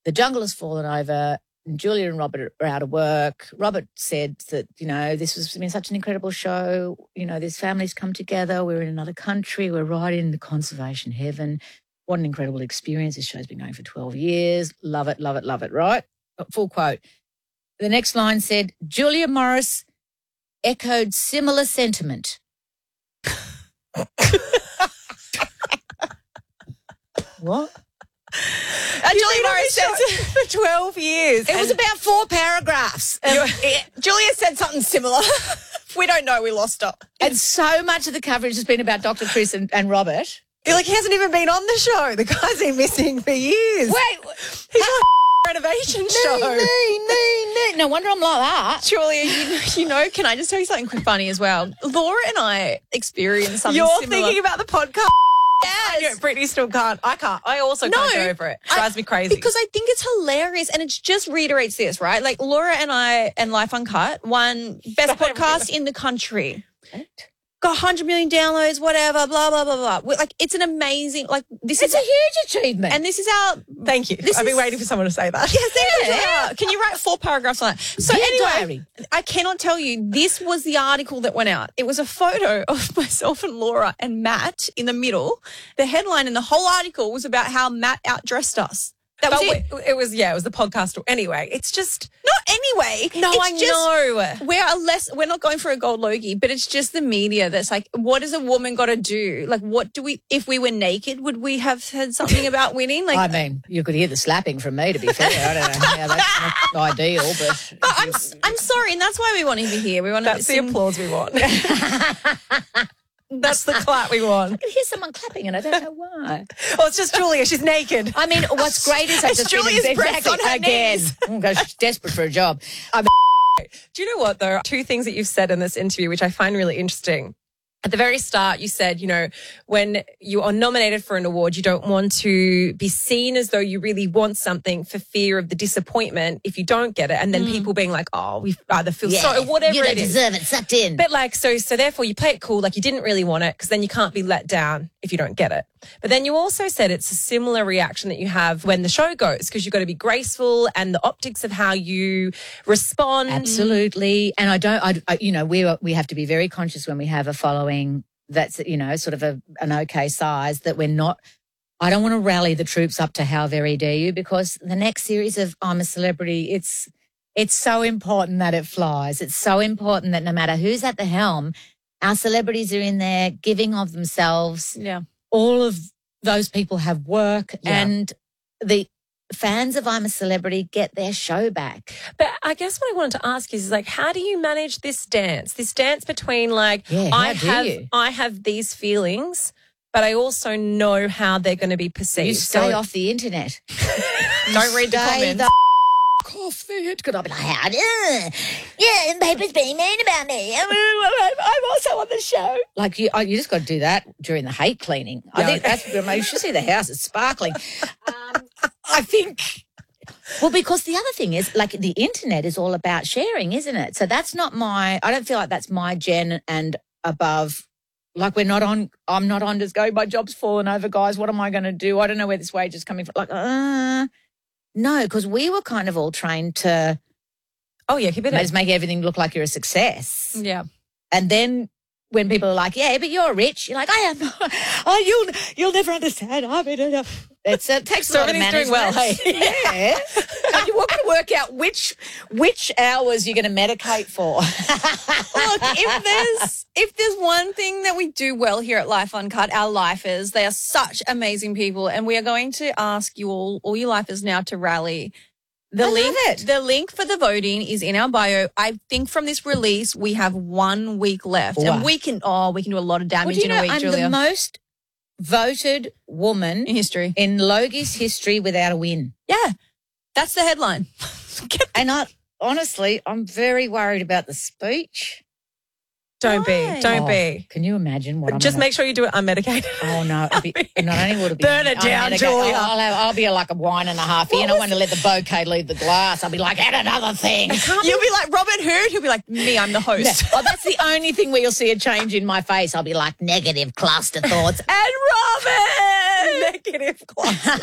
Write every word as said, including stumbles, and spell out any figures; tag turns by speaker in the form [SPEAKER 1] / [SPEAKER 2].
[SPEAKER 1] the jungle has fallen over. And Julia and Robert are out of work. Robert said that, you know, this has been such an incredible show. You know, there's families come together. We're in another country. We're right in the conservation heaven. What an incredible experience. This show's been going for twelve years. Love it, love it, love it, right? Full quote. The next line said, Julia Morris echoed similar sentiment. What?
[SPEAKER 2] Uh, Julia Morris said for twelve years.
[SPEAKER 1] It was about four paragraphs. Um,
[SPEAKER 2] it, Julia said something similar. We don't know. We lost her.
[SPEAKER 1] And so much of the coverage has been about Doctor Chris and, and Robert.
[SPEAKER 2] You're like, he hasn't even been on the show. The guy's been missing for years.
[SPEAKER 1] Wait.
[SPEAKER 2] He's on a renovation show.
[SPEAKER 1] No, no, no, no. No wonder I'm like that.
[SPEAKER 3] Julia, you, you know, can I just tell you something quick funny as well? Laura and I experienced something
[SPEAKER 2] You're
[SPEAKER 3] similar.
[SPEAKER 2] thinking about the podcast.
[SPEAKER 3] Yes.
[SPEAKER 2] I know, Brittany still can't. I can't. I also
[SPEAKER 3] No,
[SPEAKER 2] can't get over it. It drives
[SPEAKER 3] I-
[SPEAKER 2] me crazy.
[SPEAKER 3] Because I think it's hilarious and it just reiterates this, right? Like Laura and I and Life Uncut won best podcast in the country. Got one hundred million downloads, whatever, blah, blah, blah, blah. We're, like, it's an amazing, like, this
[SPEAKER 1] It's
[SPEAKER 3] is
[SPEAKER 1] a huge achievement.
[SPEAKER 3] And this is our,
[SPEAKER 2] Thank you.
[SPEAKER 3] This
[SPEAKER 2] I've been
[SPEAKER 3] is-
[SPEAKER 2] waiting for someone to say that.
[SPEAKER 3] yes, yeah. Can you write four paragraphs on that? So
[SPEAKER 1] Dear
[SPEAKER 3] anyway,
[SPEAKER 1] diary.
[SPEAKER 3] I cannot tell you, this was the article that went out. It was a photo of myself and Laura and Matt in the middle. The headline and the whole article was about how Matt outdressed us. That was
[SPEAKER 2] But
[SPEAKER 3] it.
[SPEAKER 2] we- it was, yeah, it was the podcast. Anyway, it's just,
[SPEAKER 3] Not anyway.
[SPEAKER 2] no,
[SPEAKER 3] It's
[SPEAKER 2] I
[SPEAKER 3] just-
[SPEAKER 2] know.
[SPEAKER 3] We're a less. We're not going for a gold Logie, but it's just the media that's like, what has a woman got to do? Like, what do we? If we were naked, would we have said something about winning? Like,
[SPEAKER 1] I mean, you could hear the slapping from me, to be fair. I don't know how that's not ideal, but...
[SPEAKER 3] but I'm. I'm sorry, and that's why we want him here. We want to.
[SPEAKER 2] That's the applause we want. That's the clap we want.
[SPEAKER 1] I can hear someone clapping and I don't know why.
[SPEAKER 2] Oh, it's just Julia. She's naked.
[SPEAKER 1] I mean, what's great is I've
[SPEAKER 2] It's
[SPEAKER 1] just
[SPEAKER 2] Julia's
[SPEAKER 1] been
[SPEAKER 2] breasts on her
[SPEAKER 1] again.
[SPEAKER 2] knees.
[SPEAKER 1] Oh, gosh, she's desperate for a job. I'm
[SPEAKER 2] Do you know what, though? Two things that you've said in this interview, which I find really interesting. At the very start, you said, you know, when you are nominated for an award, you don't want to be seen as though you really want something for fear of the disappointment if you don't get it. And then people being like, oh, we either feel sorry, whatever
[SPEAKER 1] you don't
[SPEAKER 2] it is.
[SPEAKER 1] deserve it, sucked in.
[SPEAKER 2] But like, so, so therefore you play it cool, like you didn't really want it because then you can't be let down if you don't get it. But then you also said it's a similar reaction that you have when the show goes because you've got to be graceful and the optics of how you respond.
[SPEAKER 1] Absolutely. And I don't, I, I, you know, we we have to be very conscious when we have a following that's, you know, sort of a, an okay size that we're not, I don't want to rally the troops up to how very dare you because the next series of I'm a Celebrity, it's, it's so important that it flies. It's so important that no matter who's at the helm, our celebrities are in there giving of themselves.
[SPEAKER 3] yeah.
[SPEAKER 1] All of those people have work
[SPEAKER 2] Yeah.
[SPEAKER 1] and the fans of I'm a Celebrity get their show back.
[SPEAKER 2] But I guess what I wanted to ask is, is like, how do you manage this dance? This dance between like,
[SPEAKER 1] Yeah, how
[SPEAKER 2] I
[SPEAKER 1] do
[SPEAKER 2] have,
[SPEAKER 1] you?
[SPEAKER 2] I have these feelings, but I also know how they're going to be perceived.
[SPEAKER 1] You stay
[SPEAKER 2] So
[SPEAKER 1] off the internet.
[SPEAKER 2] don't read the
[SPEAKER 1] Stay
[SPEAKER 2] comments.
[SPEAKER 1] the off it. Could I be like, how do yeah, and paper's being mean about me. I'm I'm also on the show. Like, you, you just got to do that during the hate cleaning. I
[SPEAKER 2] Yeah.
[SPEAKER 1] think that's, I mean, you should see the house. It's sparkling. Um, I think, well, because the other thing is, like, the internet is all about sharing, isn't it? So that's not my, I don't feel like that's my gen and above. Like, we're not on, I'm not on just go, my job's fallen over, guys. What am I going to do? I don't know where this wage is coming from. Like, uh, no, because we were kind of all trained to
[SPEAKER 2] Oh yeah, keep it in.
[SPEAKER 1] just make everything look like you're a success.
[SPEAKER 3] Yeah.
[SPEAKER 1] And then when people are like, yeah, but you're rich, you're like, I am. Oh, you'll you'll never understand. I mean, uh, it's, it takes
[SPEAKER 2] So
[SPEAKER 1] a lot of
[SPEAKER 2] everything's doing well,
[SPEAKER 1] management. Yeah. And you're going to work out which which hours you're going to medicate for.
[SPEAKER 3] Look, if there's if there's one thing that we do well here at Life Uncut, our lifers, they are such amazing people, and we are going to ask you all, all you lifers now to rally. The
[SPEAKER 1] I love
[SPEAKER 3] link,
[SPEAKER 1] it.
[SPEAKER 3] the link for the voting is in our bio. I think from this release we have one week left,
[SPEAKER 1] Wow.
[SPEAKER 3] and we can oh we can do a lot of
[SPEAKER 1] Well,
[SPEAKER 3] damage
[SPEAKER 1] do you
[SPEAKER 3] in
[SPEAKER 1] know,
[SPEAKER 3] a week,
[SPEAKER 1] I'm
[SPEAKER 3] Julia.
[SPEAKER 1] the most voted woman
[SPEAKER 3] in history,
[SPEAKER 1] in Logie's history without a win.
[SPEAKER 3] yeah, that's the headline.
[SPEAKER 1] And I honestly, I'm very worried about the speech.
[SPEAKER 2] Don't
[SPEAKER 3] Why?
[SPEAKER 2] be. Don't
[SPEAKER 1] Oh,
[SPEAKER 2] be.
[SPEAKER 1] Can you imagine what I'm
[SPEAKER 2] Just
[SPEAKER 1] gonna-
[SPEAKER 2] make sure you do it unmedicated.
[SPEAKER 1] Oh no! It'll be, not only will it be
[SPEAKER 2] Burn it down,
[SPEAKER 1] unmedicated,
[SPEAKER 2] Julia.
[SPEAKER 1] I'll, have, I'll be like a wine and a half in. I want to let the bouquet leave the glass. I'll be like, add another thing.
[SPEAKER 3] You'll be like Robert Hood. He'll be like me. I'm the host.
[SPEAKER 1] Oh, that's the only thing where you'll see a change in my face. I'll be like negative cluster thoughts. And Robin,
[SPEAKER 2] Negative class.